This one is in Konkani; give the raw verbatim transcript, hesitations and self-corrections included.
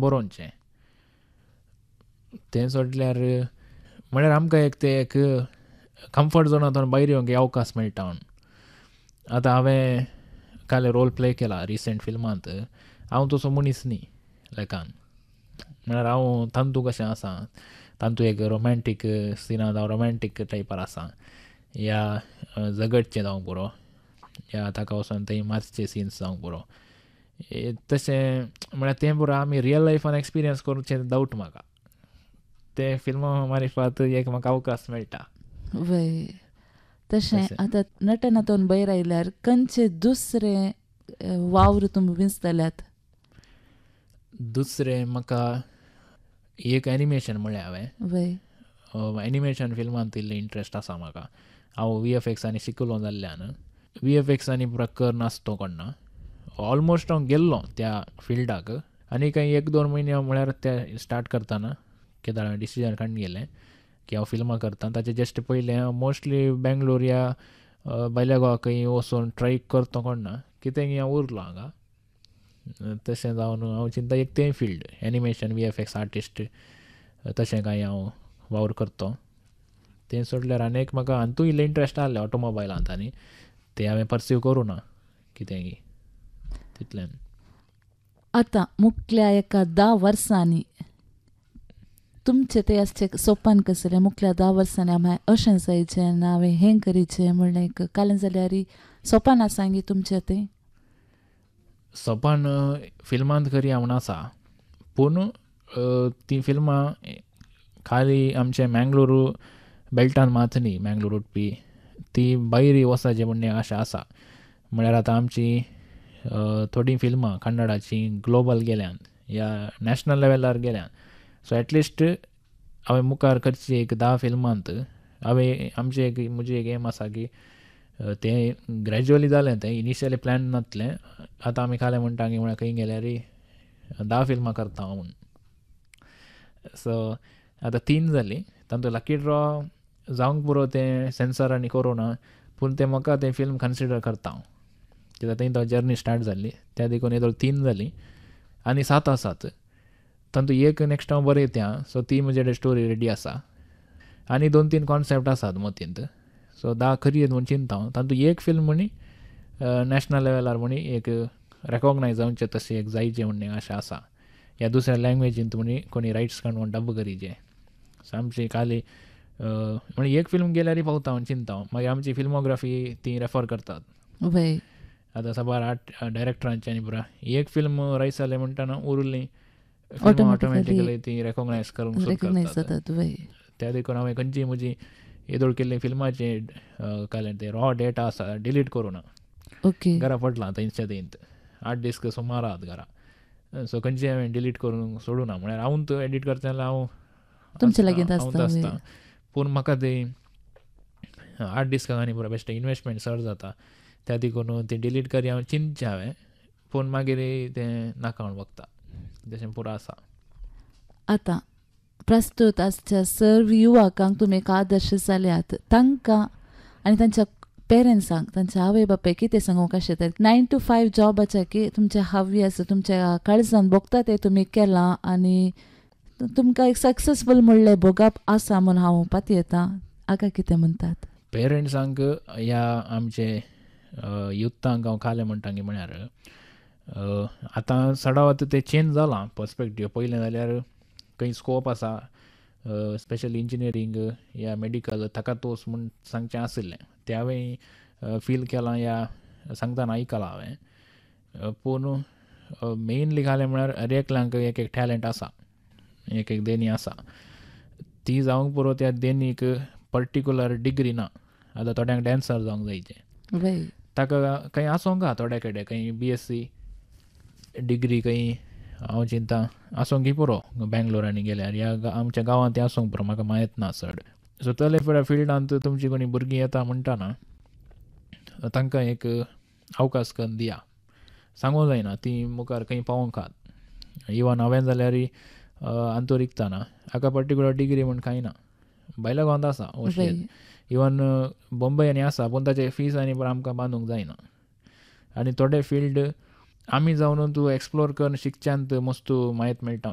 बरोवचें. तें सोडल्यार म्हळ्यार आमकां एक ते एक कम्फर्ट झोनांतून भायर येवंक अवकाश मेळटा. आतां हांवें काल रोल प्ले केला रिसंट फिल्मांत. हांव तसो मनीस न्ही लायकान. म्हळ्यार हांव तांतू कशें आसा, तांतू एक रोमॅन्टीक सिनांत हांव रोमॅन्टीक टायपार आसा, या झगडचें जावंक पुरो, या ताका वचोन थंय मारचे सिन्स जावंक पुरो. तशें म्हळ्यार तें पुरो आमी रियल लायफान एक्सपिरियन्स करचें डावट म्हाका. ते फिल्मां मारपाक एक म्हाका अवकाश मेळटा. वय तशें आतां नटनातून भायर आयल्यार खंयचे दुसरे वावर तुमी विंचतल्यात? दुसरें म्हाका एक एनिमेशन म्हळ्यार हांवें वय एनिमेशन फिल्मांत इल्लें इंट्रस्ट आसा म्हाका. हांव व्ही एफ एक्सांनी शिकलो जाल्ल्यान व्ही एफ एक्सांनी पुरो कर नासतो कोणना. ऑलमोस्ट हांव गेल्लो त्या फिल्डाक आनी काही एक दोन म्हयने म्हळ्यार ते स्टार्ट करतना केदार डिसिजन काडून गेलें की हांव फिल्मां करता. ताचे जस्ट पयलें हांव मोस्टली बेंगलोर या भायल्या गोवा खंय वचून ट्राय करता कोणना, कित्याक हांव उरलो हांगा. तशें जावन हांव चिंता एक तें field animation V F x artist तशें कांय हांव वावर करतो. तें सोडल्यार आनी एक म्हाका हातूंत इल्लें इंट्रस्ट आहलें ऑटोमोबायलांत आनी तें हांवें परस्यू करूं ना कित्याक तितल्यान. आतां मुखल्या एका धा वर्सांनी तुमचें तें आसचें सोपान कसलें? मुखल्या धा वर्सांनी हांवें अशें जायचें ना हांवें हें करीचें म्हण एक कालें जाल्यार सोपान आसा गी तुमचें तें? सोपान फिल्मांत खरी हांव नासा, पूण तीं फिल्मां खाली आमचे मँगलोरू बेल्टान मात न्ही, मँगलोर उठपी ती भायर वचाचें म्हणणे आशा आसा. म्हळ्यार आतां आमची थोडीं फिल्मां कन्नडाचीं ग्लोबल गेल्यान या नॅशनल लेवलार गेल्यान. सो एटलिस्ट हांवें मुखार करची एक धा फिल्मांत हांवें आमचें एक म्हजी एक एम आसा की तें ग्रॅज्युअली जालें. तें इनिशियली प्लॅन नासलें. आतां आमी खालें म्हणटा की म्हळ्यार खंय गेल्यार धा फिल्मां करता हांव म्हूण. सो आतां तीन जालीं, तातूंत लकी ड्रॉ जावंक पुरो तें सेन्सर आनी कोरोना, पूण तें म्हाका तें फिल्म कन्सिडर करता हांव कित्याक थंय तो जर्नी स्टार्ट जाल्ली. त्या देखून येदोळ तीन जालीं आनी सात आसात. तातूंत एक नॅक्स्ट हांव बरयत्या, सो ती म्हजे स्टोरी रेडी आसा. आनी दोन तीन कॉन्सेप्ट आसात मोतींत. सो धा खरी येत म्हूण चिंता हांव. तातूंत एक फिल्म म्हणी नॅशनल लेवलार म्हणी एक रेकॉग्नायज जावचें तशें एक जायचें म्हणणे आशा आसा. ह्या दुसऱ्या लँग्वेजींत म्हणी कोणी रायट्स काडून डब करीचे. सो आमची खाली म्हणजे एक फिल्म गेल्यार पावता हांव चिंता हांव. मागीर आमची फिल्मोग्राफी ती रेफर करतात. वय आतां साबार आर्ट डायरेक्टरांची आनी पुरा एक फिल्म रायस जालें म्हणटाना उरलीं फिल्म ऑटोमॅटिकली ती रेकॉग्नायज करूंक सुरू करतात. त्या देखून हांवें खंयची म्हजी येदोळ केल्ली फिल्माचे काय ते रॉ डेटा आसा डिलीट करूं ना. ओके घरा पडलां थंयच्या थंयत आठ डिस्क सुमार आहात घरा. सो खंयची हांवें डिलीट करूंक सोडूं ना. म्हळ्यार हांवूच एडीट करता जाल्यार हांव तुमचे लागीं आसता. पूण म्हाका ती आठ डिस्काक आनी पुरो बेश्टें इन्वेस्टमेंट चड जाता. त्या देखून ती डिलीट करी हांव चिंतचें हांवें, पूण मागीर तें नाका म्हूण बगता. तशें पुरो आसा. आतां प्रस्तूत आसच्या सर्व युवकांक तुमी एक आदर्श जाल्यात, तांकां आनी तांच्या पेरंट्सांक तांच्या आवय बापायक कितें सांगूंक शकतात? नायन टू फायव जॉबाचें की तुमचे हव्यास तुमच्या काळजान भोगता तें तुमी केलां आनी तुमकां एक सक्सेसफूल म्हणलें भोगप आसा म्हूण हांव पाती येता. हाका कितें म्हणटात? पेरंट्सांक ह्या आमचे युथांक हांव खालें म्हणटा की म्हळ्यार आतां सडावत तें चेंज जालां पर्सपेक्टीव. पयलें जाल्यार खंय स्कोप आसा स्पेशली इंजिनियरींग या मेडिकल ताका तोच म्हूण सांगचें आशिल्लें. तें हांवें फील केलां या सांगतना आयकलां हांवें. पूण मेनली घालें म्हळ्यार हर एकल्यांक एक एक टॅलंट आसा, एक एक देणी आसा. ती जावंक पुरो त्या देणीक पर्टिक्युलर डिग्री ना. आतां थोड्यांक डॅन्सर जावंक जायचें, ताका खंय आसोंक हा थोड्या कडेन खंय बी एस सी डिग्री खंय हांव चिंता आसोंक पुरो बेंगलोरांनी गेल्यार या आमच्या गांवांत आसोंक पुरो म्हाका माहीत ना चड. सो तले फुडें फिल्डांत तुमची कोणी भुरगीं येता म्हणटाना तांकां एक अवकाश करून दिया. सांगूंक जायना ती मुखार खंय पावोंक खात. इवन हांवें जाल्यार आंतू रिकताना हाका पर्टिक्युलर डिग्री म्हूण कांय ना. भायल्या गोंयांत आसा अशें, इवन बॉम्बे आनी आसा, पूण ताचे फीज आनी पण आमकां बांदूंक जायना. आनी थोडे फिल्ड आमी जावन तूं एक्सप्लोर करून शिकच्यांत मस्तू माहीत मेळटा